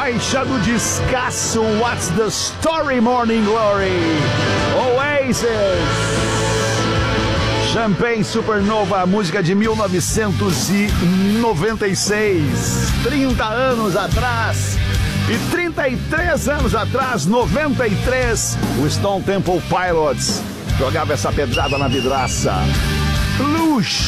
faixa do descasso What's the Story, Morning Glory. Oasis. Champagne Supernova, música de 1996. 30 anos atrás. E 33 anos atrás, 93, o Stone Temple Pilots jogava essa pedrada na vidraça. Luxo.